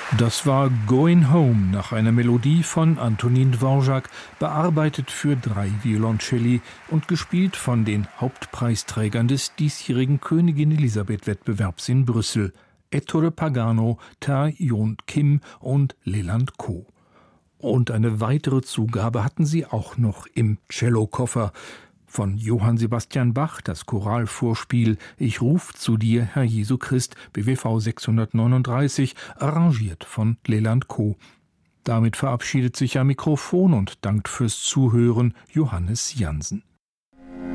Das war Going Home nach einer Melodie von Antonin Dvorak, bearbeitet für 3 Violoncelli und gespielt von den Hauptpreisträgern des diesjährigen Königin-Elisabeth-Wettbewerbs in Brüssel, Ettore Pagano, Ta-Yeon Kim und Leland Ko. Und eine weitere Zugabe hatten sie auch noch im Cellokoffer. Von Johann Sebastian Bach das Choralvorspiel Ich ruf zu dir, Herr Jesu Christ, BWV 639, arrangiert von Leland Ko. Damit verabschiedet sich am Mikrofon und dankt fürs Zuhören Johannes Jansen.